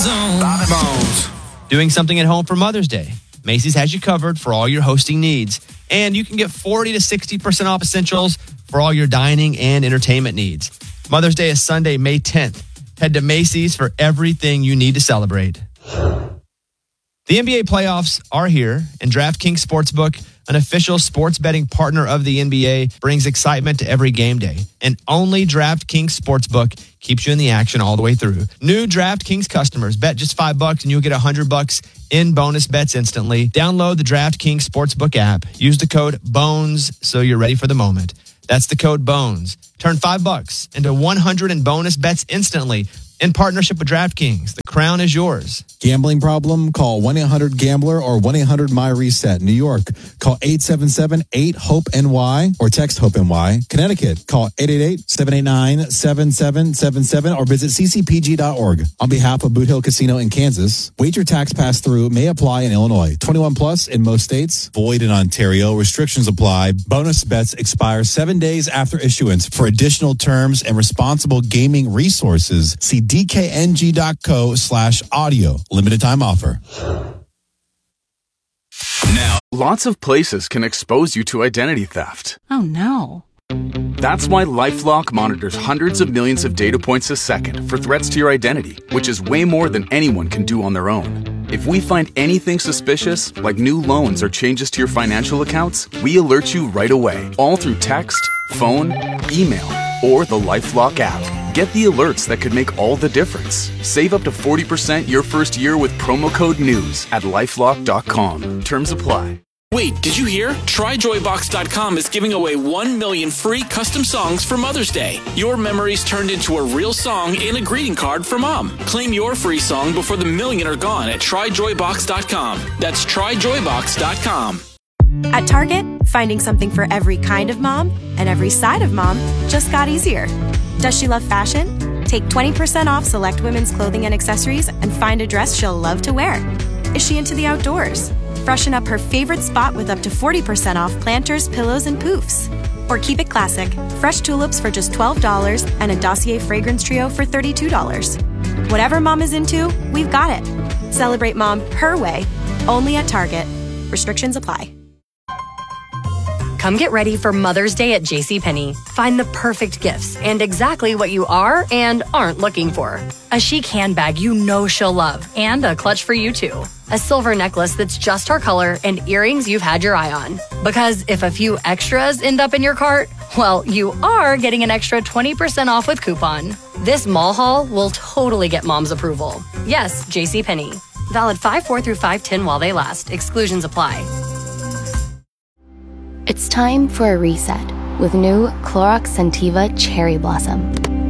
zone. Bobby Bones. Doing something at home for Mother's Day? Macy's has you covered for all your hosting needs. And you can get 40 to 60% off essentials for all your dining and entertainment needs. Mother's Day is Sunday, May 10th. Head to Macy's for everything you need to celebrate. The NBA playoffs are here, and DraftKings Sportsbook, an official sports betting partner of the NBA, brings excitement to every game day. And only DraftKings Sportsbook keeps you in the action all the way through. New DraftKings customers bet just $5 and you'll get $100 in bonus bets instantly. Download the DraftKings Sportsbook app. Use the code BONES so you're ready for the moment. That's the code BONES. Turn $5 into $100 in bonus bets instantly. In partnership with DraftKings, the crown is yours. Gambling problem? Call 1-800-GAMBLER or 1-800-MY-RESET. New York, call 877-8-HOPE-NY or text HOPE-NY. Connecticut, call 888-789-7777 or visit ccpg.org. On behalf of Boot Hill Casino in Kansas, wager tax pass-through may apply in Illinois. 21 plus in most states. Void in Ontario. Restrictions apply. Bonus bets expire 7 days after issuance. For additional terms and responsible gaming resources, see dkng.co/audio. Limited time offer. Now, lots of places can expose you to identity theft. Oh, no. That's why LifeLock monitors hundreds of millions of data points a second for threats to your identity, which is way more than anyone can do on their own. If we find anything suspicious, like new loans or changes to your financial accounts, we alert you right away, all through text, phone, email, or the LifeLock app. Get the alerts that could make all the difference. Save up to 40% your first year with promo code NEWS at LifeLock.com. Terms apply. Wait, did you hear? TryJoyBox.com is giving away 1 million free custom songs for Mother's Day. Your memories turned into a real song and a greeting card for Mom. Claim your free song before the million are gone at TryJoyBox.com. That's TryJoyBox.com. At Target, finding something for every kind of mom and every side of mom just got easier. Does she love fashion? Take 20% off select women's clothing and accessories and find a dress she'll love to wear. Is she into the outdoors? Freshen up her favorite spot with up to 40% off planters, pillows, and poofs. Or keep it classic. Fresh tulips for just $12 and a Dossier fragrance trio for $32. Whatever mom is into, we've got it. Celebrate mom her way, only at Target. Restrictions apply. Come get ready for Mother's Day at JCPenney. Find the perfect gifts and exactly what you are and aren't looking for. A chic handbag you know she'll love and a clutch for you too. A silver necklace that's just her color and earrings you've had your eye on. Because if a few extras end up in your cart, well, you are getting an extra 20% off with coupon. This mall haul will totally get mom's approval. Yes, JCPenney. Valid 5/4 through 5/10 while they last. Exclusions apply. It's time for a reset with new Clorox Scentiva Cherry Blossom.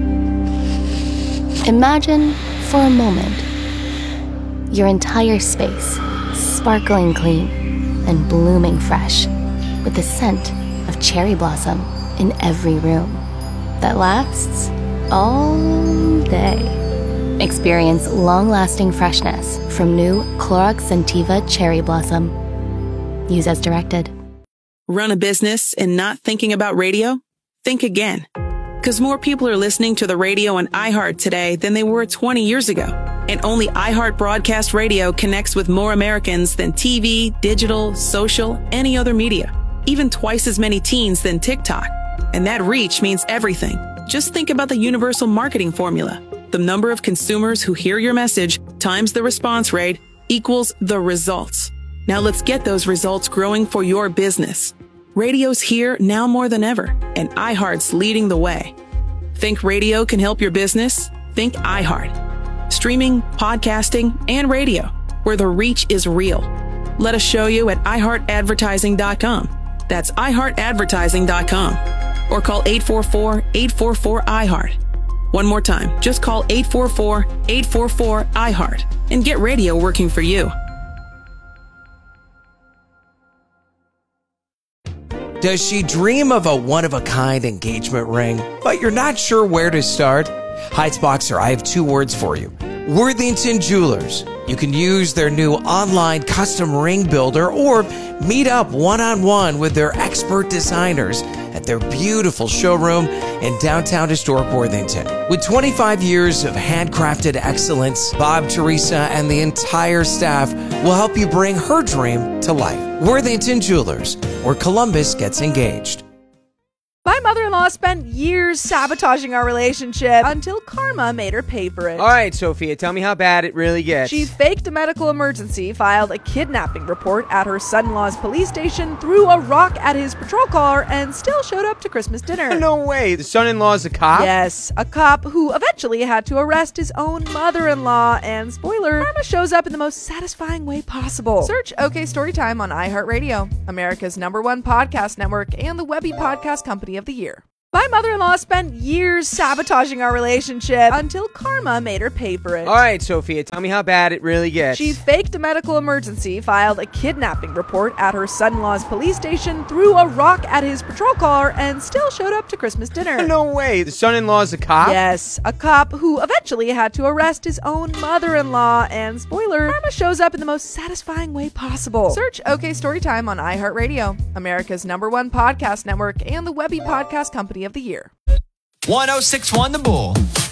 Imagine, for a moment, your entire space sparkling clean and blooming fresh with the scent of cherry blossom in every room that lasts all day. Experience long-lasting freshness from new Clorox Scentiva Cherry Blossom. Use as directed. Run a business and not thinking about radio? Think again. Because more people are listening to the radio on iHeart today than they were 20 years ago. And only iHeart Broadcast Radio connects with more Americans than TV, digital, social, any other media. Even twice as many teens than TikTok. And that reach means everything. Just think about the universal marketing formula. The number of consumers who hear your message times the response rate equals the results. Now let's get those results growing for your business. Radio's here now more than ever, and iHeart's leading the way. Think radio can help your business? Think iHeart. Streaming, podcasting, and radio, where the reach is real. Let us show you at iHeartAdvertising.com. That's iHeartAdvertising.com. Or call 844-844-iHeart. One more time, just call 844-844-iHeart and get radio working for you. Does she dream of a one-of-a-kind engagement ring, but you're not sure where to start? Heights Boxer, I have 2 words for you. Worthington Jewelers. You can use their new online custom ring builder or meet up one-on-one with their expert designers at their beautiful showroom in downtown historic Worthington. With 25 years of handcrafted excellence, Bob, Teresa, and the entire staff will help you bring her dream to life. Worthington Jewelers, where Columbus gets engaged. My mother-in-law spent years sabotaging our relationship until karma made her pay for it. All right, Sophia, tell me how bad it really gets. She faked a medical emergency, filed a kidnapping report at her son-in-law's police station, threw a rock at his patrol car, and still showed up to Christmas dinner. No way. The son-in-law's a cop? Yes, a cop who eventually had to arrest his own mother-in-law. And spoiler, karma shows up in the most satisfying way possible. Search OK Storytime on iHeartRadio, America's #1 podcast network, and the Webby Podcast Company of the Year. My mother-in-law spent years sabotaging our relationship until karma made her pay for it. All right, Sophia, tell me how bad it really gets. She faked a medical emergency, filed a kidnapping report at her son-in-law's police station, threw a rock at his patrol car, and still showed up to Christmas dinner. No way. The son-in-law's a cop? Yes, a cop who eventually had to arrest his own mother-in-law. And spoiler, karma shows up in the most satisfying way possible. Search OK Storytime on iHeartRadio, America's #1 podcast network, and the Webby Podcast Company of the Year. 1061 The Bull.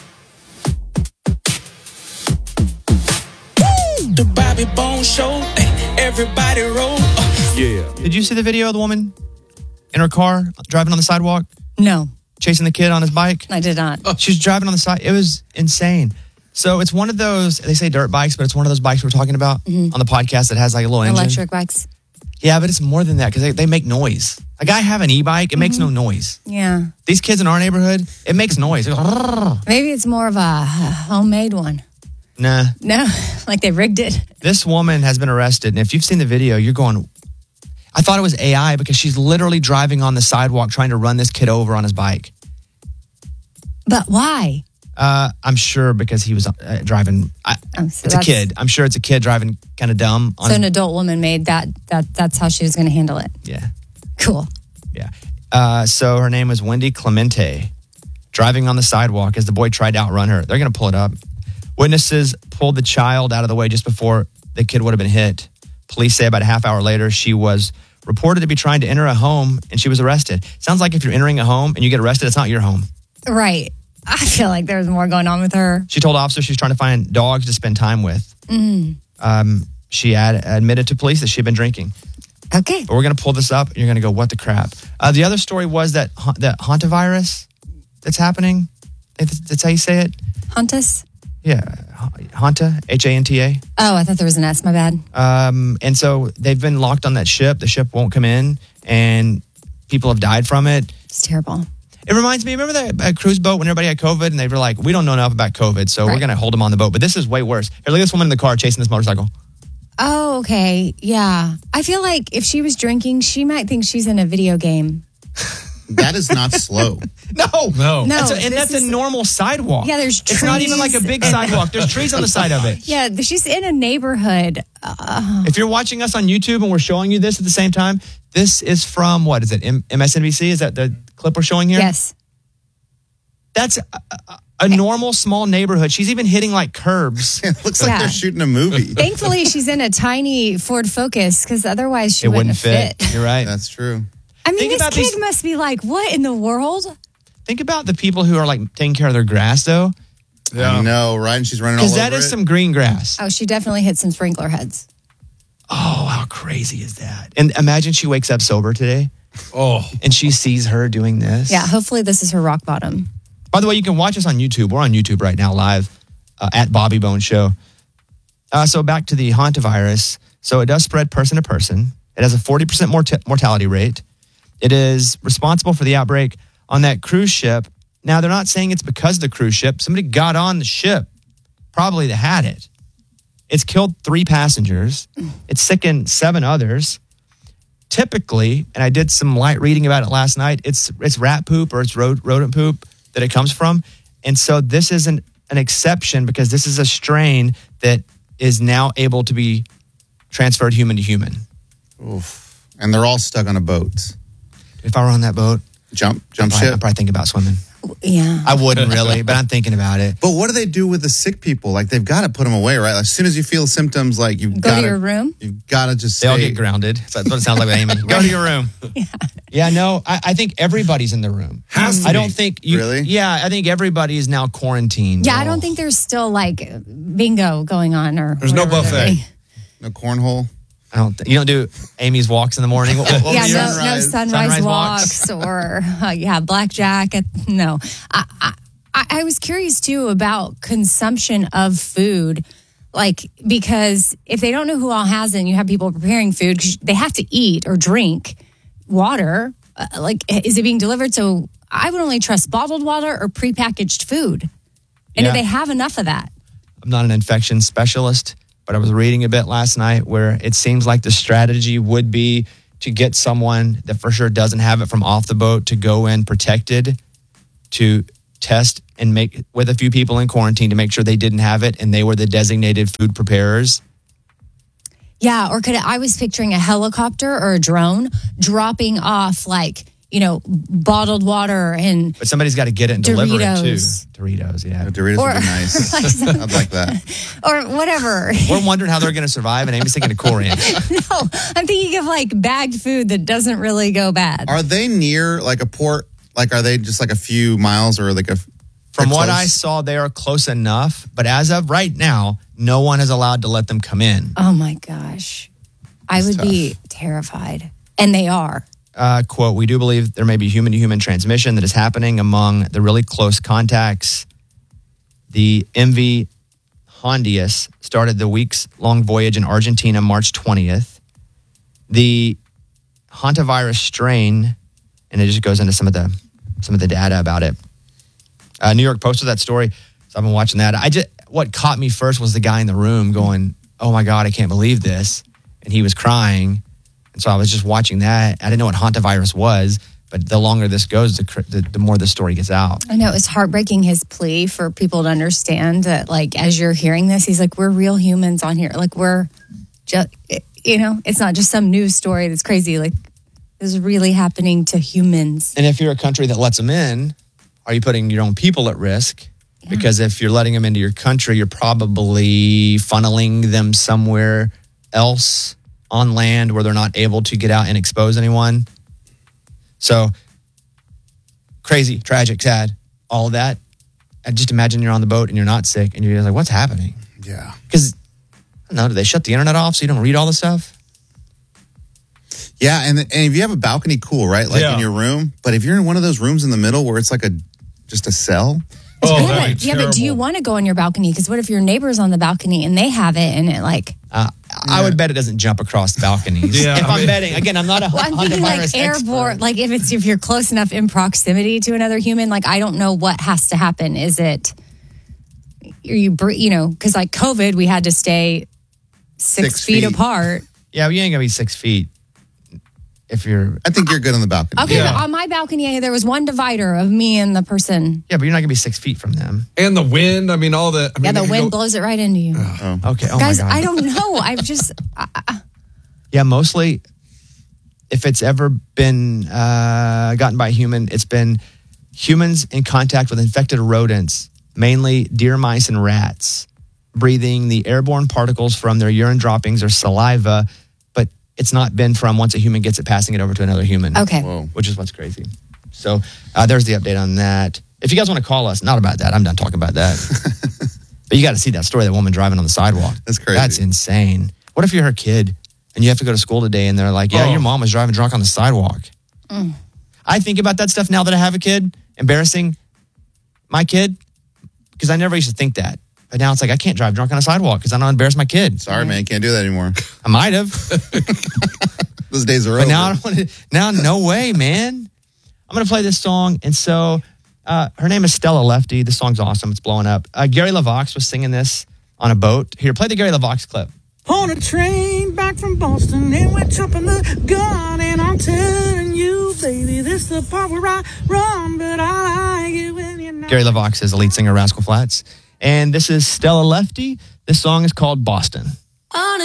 The Bobby Bone Show, everybody roll. Yeah. Did you see the video of the woman in her car driving on the sidewalk? No. Chasing the kid on his bike? I did not. She's driving on the side. It was insane. So it's one of those, they say dirt bikes, but it's one of those bikes we're talking about on the podcast that has like a little engine. Electric bikes. Yeah, but it's more than that because they make noise. Like I have an e-bike, it makes no noise. Yeah. These kids in our neighborhood, it makes noise. It goes, maybe it's more of a homemade one. nah. No, like they rigged it. This woman has been arrested, and if you've seen the video, you're going, I thought it was AI because she's literally driving on the sidewalk trying to run this kid over on his bike. But why? I'm sure because he was driving. It's a kid. I'm sure it's a kid driving kind of dumb. So an adult woman made that's how she was going to handle it. Yeah. Cool. Yeah. So her name was Wendy Clemente, driving on the sidewalk as the boy tried to outrun her. They're going to pull it up. Witnesses pulled the child out of the way just before the kid would have been hit. Police say about a half hour later, she was reported to be trying to enter a home and she was arrested. Sounds like if you're entering a home and you get arrested, it's not your home. Right. I feel like there's more going on with her. She told officers she's trying to find dogs to spend time with. She admitted to police that she had been drinking. Okay. But we're going to pull this up and you're going to go, what the crap? The other story was that hantavirus that's happening. That's how you say it? Hantas? Yeah. Hanta, H-A-N-T-A. Oh, I thought there was an S, my bad. And so they've been locked on that ship. The ship won't come in and people have died from it. It's terrible. It reminds me, remember that cruise boat when everybody had COVID and they were like, we don't know enough about COVID, so we're going to hold them on the boat. But this is way worse. Here, look at this woman in the car chasing this motorcycle. Oh, okay. Yeah. I feel like if she was drinking, she might think she's in a video game. That is not slow. No. No, That's a normal sidewalk. Yeah, there's trees. It's not even like a big sidewalk. There's trees on the side of it. Yeah, she's in a neighborhood. If you're watching us on YouTube and we're showing you this at the same time, this is from, what is it, MSNBC? Is that the clip we're showing here? Yes. That's a normal small neighborhood. She's even hitting like curbs. It looks like they're shooting a movie. Thankfully, she's in a tiny Ford Focus because otherwise she wouldn't fit. You're right. That's true. I mean, this kid must be like, what in the world? Think about the people who are like taking care of their grass, though. Yeah. I know, right? And she's running all over it. Because that is some green grass. Oh, she definitely hit some sprinkler heads. Oh, how crazy is that? And imagine she wakes up sober today. Oh. And she sees her doing this. Yeah, hopefully this is her rock bottom. By the way, you can watch us on YouTube. We're on YouTube right now, live at Bobby Bone Show. So back to the hantavirus. So it does spread person to person. It has a 40% mortality rate. It is responsible for the outbreak on that cruise ship. Now, they're not saying it's because of the cruise ship. Somebody got on the ship, probably that had it. It's killed 3 passengers. It's sickened 7 others. Typically, and I did some light reading about it last night, it's rat poop or it's rodent poop that it comes from. And so this isn't an exception because this is a strain that is now able to be transferred human to human. Oof. And they're all stuck on a boat. If I were on that boat, jump ship. I'd probably think about swimming. Yeah. I wouldn't really, but I'm thinking about it. But what do they do with the sick people? Like, they've got to put them away, right? As soon as you feel symptoms, like, you've got to your room. You've got to just They all stay. get grounded. That's what it sounds like with Amy. Go to your room. Yeah, no, I think everybody's in the room. Has to I don't be. think you. Really? Yeah, I think everybody is now quarantined. Yeah, I don't think there's still like bingo going on or There's no whatever. buffet. No cornhole. You don't do Amy's walks in the morning. What Yeah, was your- no sunrise walks or blackjack. No, I was curious too about consumption of food, like because if they don't know who all has it, and you have people preparing food, 'cause they have to eat or drink water. Like, is it being delivered? So I would only trust bottled water or prepackaged food. And Yeah. do they have enough of that? I'm not an infection specialist, but I was reading a bit last night where it seems like the strategy would be to get someone that for sure doesn't have it from off the boat to go in protected, to test and make with a few people in quarantine to make sure they didn't have it and they were the designated food preparers. Yeah, or I was picturing a helicopter or a drone dropping off bottled water and But somebody's got to get it and deliver it too. Doritos. Doritos, yeah. Doritos would be nice. I'd like that. or whatever. We're wondering how they're going to survive, and Amy's thinking of Cool Ranch. No, I'm thinking of like bagged food that doesn't really go bad. Are they near like a port? Like, are they just like a few miles or like a? From what close? I saw, they are close enough. But as of right now, no one is allowed to let them come in. Oh my gosh. I would be terrified. And they are. Quote, we do believe there may be human-to-human transmission that is happening among the really close contacts. The MV Hondius started the weeks-long voyage in Argentina March 20th. The hantavirus strain, and it just goes into some of the data about it. New York posted that story, so I've been watching that. What caught me first was the guy in the room going, "Oh my God, I can't believe this," and he was crying. And so I was just watching that. I didn't know what hantavirus was, but the longer this goes, the more the story gets out. I know it's heartbreaking, his plea for people to understand that, like, as you're hearing this, he's like, we're real humans on here. Like, we're just, it's not just some news story that's crazy. Like, this is really happening to humans. And if you're a country that lets them in, are you putting your own people at risk? Yeah. Because if you're letting them into your country, you're probably funneling them somewhere else on land where they're not able to get out and expose anyone. So crazy, tragic, sad, all of that. And just imagine you're on the boat and you're not sick and you're just like, what's happening? Yeah. Because, I don't know, do they shut the internet off so you don't read all the stuff? Yeah, and if you have a balcony, cool, right? Like in your room. But if you're in one of those rooms in the middle where it's like just a cell. But do you want to go on your balcony? Because what if your neighbor's on the balcony and they have it and it like... I would bet it doesn't jump across the balconies. Yeah, I'm betting, again, I'm not a I'm thinking like airborne, like if you're close enough in proximity to another human, like I don't know what has to happen. Is it, because like COVID, we had to stay six feet apart. Yeah, you ain't gonna be 6 feet. If you're, I think you're good on the balcony. Okay, but on my balcony, there was one divider of me and the person. Yeah, but you're not gonna be 6 feet from them. And the wind, the wind blows it right into you. Okay, guys, my God. I don't know. I've just. Yeah, mostly, if it's ever been gotten by a human, it's been humans in contact with infected rodents, mainly deer, mice, and rats, breathing the airborne particles from their urine droppings or saliva. It's not been from once a human gets it, passing it over to another human. Okay. Which is what's crazy. So there's the update on that. If you guys want to call us, not about that. I'm done talking about that. But you got to see that story, that woman driving on the sidewalk. That's crazy. That's insane. What if you're her kid and you have to go to school today and they're like, yeah, your mom was driving drunk on the sidewalk. I think about that stuff now that I have a kid, embarrassing my kid, because I never used to think that. But now it's like, I can't drive drunk on a sidewalk because I don't embarrass my kid. Sorry, man. Can't do that anymore. I might have. Those days are over. But now I don't want to. Now, no way, man. I'm going to play this song. And so her name is Stella Lefty. This song's awesome. It's blowing up. Gary LaVox was singing this on a boat. Here, play the Gary LaVox clip. On a train back from Boston, and we're jumping the gun, and I'm telling you, baby, this is the part where I run, but I like it when you're not. Gary LaVox is the lead singer of Rascal Flatts. And this is Stella Lefty. This song is called Boston. On